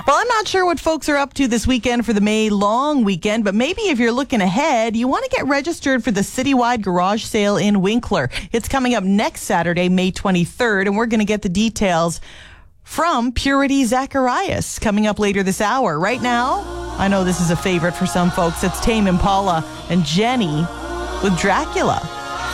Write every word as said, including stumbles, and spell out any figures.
Well, I'm not sure what folks are up to this weekend for the May long weekend, but maybe if you're looking ahead, you want to get registered for the citywide garage sale in Winkler. It's coming up next Saturday, May twenty-third, and we're going to get the details from Purity Zacharias coming up later this hour. Right now, I know this is a favorite for some folks. It's Tame Impala and Jenny with Dracula.